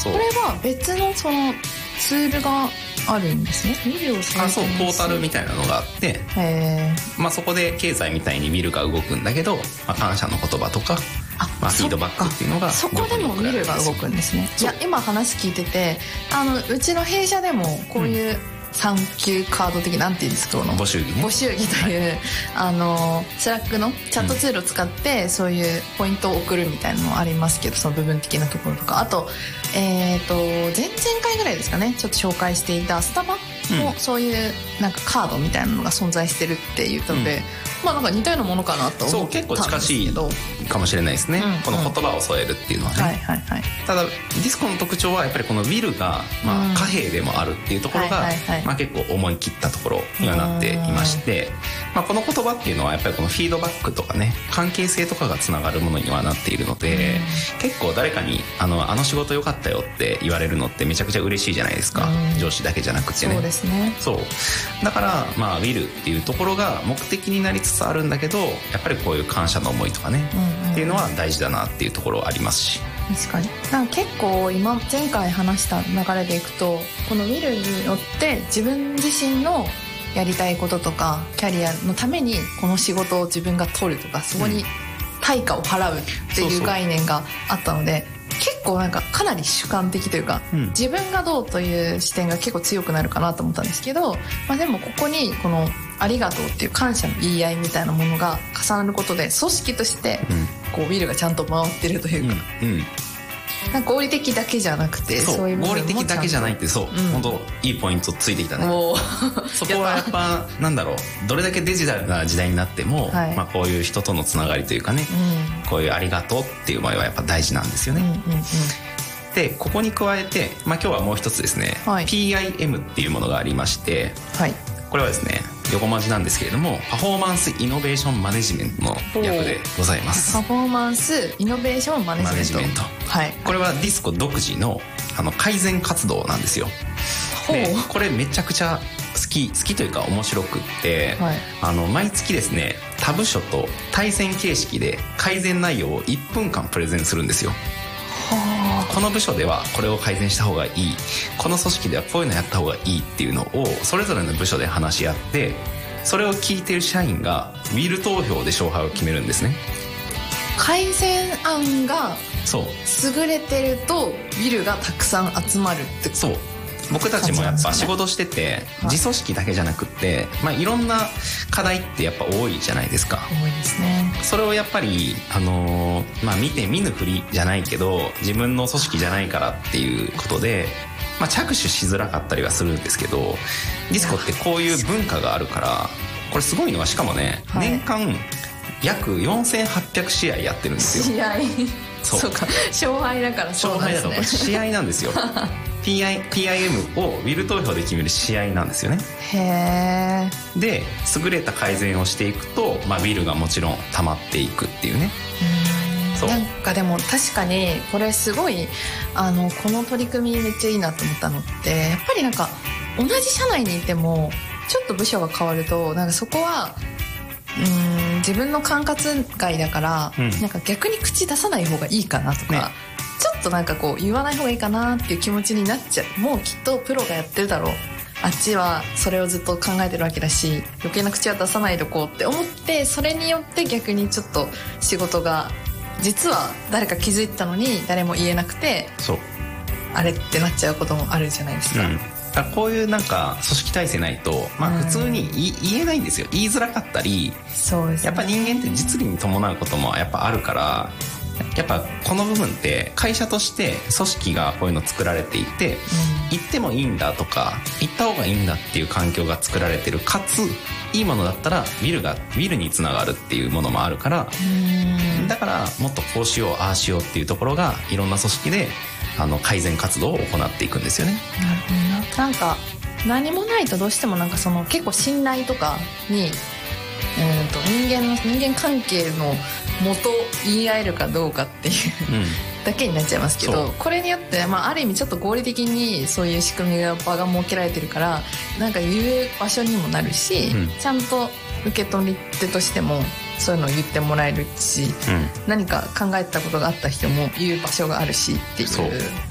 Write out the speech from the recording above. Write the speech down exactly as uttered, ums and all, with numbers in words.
これは別のそのツールがあるんですね。ビルをあそうポータルみたいなのがあって、 へまあ、そこで経済みたいにビルが動くんだけど、まあ、感謝の言葉とか、まあ、フィードバックっていうのがそこでもビルが動くんですね。いや今話聞いててあのうちの弊社でもこういう、うんサンキューカード的なんていうんですかこの募集着ね募集着という、はい、あのスラックのチャットツールを使ってそういうポイントを送るみたいなのもありますけど、その部分的なところとか、あとえっと前々回ぐらいですかねちょっと紹介していたスタバもそういうなんかカードみたいなのが存在してるって言ったので、うん、まあなんか似たようなものかなと思ったんですけど、 そう結構近しいかもしれないですね、うんうん、この言葉を添えるっていうのはね、はいはいはい、ただディスコの特徴はやっぱりこのウィルがまあ貨幣でもあるっていうところが、うんはいはいはいまあ、結構思い切ったところにはなっていまして、まあ、この言葉っていうのはやっぱりこのフィードバックとかね関係性とかがつながるものにはなっているので、結構誰かにあのあの仕事良かったよって言われるのってめちゃくちゃ嬉しいじゃないですか、上司だけじゃなくてね。 そうですね。 そうだからまあウィルっていうところが目的になりつつあるんだけど、やっぱりこういう感謝の思いとかね、うんうん、っていうのは大事だなっていうところありますし、 確かになんか結構今前回話した流れでいくとこのウィルによって自分自身のやりたいこととかキャリアのためにこの仕事を自分が取るとかそこに対価を払うっていう概念があったので、結構なんかかなり主観的というか、うん、自分がどうという視点が結構強くなるかなと思ったんですけど、まあ、でもここにこのありがとうっていう感謝の言い合いみたいなものが重なることで組織としてこうウィルがちゃんと回ってるというか、うんうんなんか合理的だけじゃなくてそう、 そういう部分も合理的だけじゃないってそう、うん、本当いいポイントついてきたねそこはやっぱなんだろうどれだけデジタルな時代になっても、はいまあ、こういう人とのつながりというかね、うん、こういうありがとうっていう思いはやっぱ大事なんですよね、うんうんうん、でここに加えて、まあ、今日はもう一つですね、はい、ピーアイエム っていうものがありまして、はい、これはですね横文字なんですけれどもパフォーマンスイノベーションマネジメントの略でございます。 パフォーマンスイノベーションマネジメント、マネジメント、 はい、これはディスコ独自 の, あの改善活動なんですよ。でこれめちゃくちゃ好き好きというか面白くって、はい、あの毎月ですね他部署と対戦形式で改善内容をいっぷんかんプレゼンするんですよ。この部署ではこれを改善した方がいい、この組織ではこういうのやった方がいいっていうのをそれぞれの部署で話し合って、それを聞いてる社員がウィル投票で勝敗を決めるんですね。 改善案が優れてるとウィルがたくさん集まるってこと。そう僕たちもやっぱ仕事してて自組織だけじゃなくって、まあ、いろんな課題ってやっぱ多いじゃないですか。 多いですね。 それをやっぱり、あのーまあ、見て見ぬふりじゃないけど自分の組織じゃないからっていうことで、まあ、着手しづらかったりはするんですけど、ディスコってこういう文化があるからこれすごいのはしかもね、はい、年間約よんせんはっぴゃくしあいやってるんですよ。 試合そう、そうか勝敗だからそうなんですね。 勝敗だからこれ試合なんですよピーアイ、ピーアイエム をウィル投票で決める試合なんですよね。 へー。 で優れた改善をしていくと、まあ、ウィルがもちろん溜まっていくっていうね。 うんそうなんかでも確かにこれすごいあのこの取り組みめっちゃいいなと思ったのってやっぱりなんか同じ社内にいてもちょっと部署が変わるとなんかそこはうーん自分の管轄外だから、うん、なんか逆に口出さない方がいいかなとか、ね、ちょっとなんかこう言わない方がいいかなっていう気持ちになっちゃう。もうきっとプロがやってるだろう、あっちはそれをずっと考えてるわけだし余計な口は出さないでおこうって思って、それによって逆にちょっと仕事が実は誰か気づいてたのに誰も言えなくてそうあれってなっちゃうこともあるじゃないですか、 うん、だからこういうなんか組織体制ないと、まあ、普通に言えないんですよ。言いづらかったり、 そうですね、 やっぱ人間って実利に伴うこともやっぱあるから、やっぱこの部分って会社として組織がこういうの作られていて、うん、行ってもいいんだとか行った方がいいんだっていう環境が作られてる、かついいものだったらウィルがウィルにつながるっていうものもあるから、うんだからもっとこうしようああしようっていうところがいろんな組織であの改善活動を行っていくんですよね。 なるほどな。なんか何もないとどうしてもなんかその結構信頼とかに、うんと人間の人間関係の元言い合えるかどうかっていう、うん、だけになっちゃいますけど、これによって、まあ、ある意味ちょっと合理的にそういう仕組みが場が設けられてるからなんか言う場所にもなるし、うん、ちゃんと受け取り手としてもそういうのを言ってもらえるし、うん、何か考えたことがあった人も言う場所があるしっていう。 そう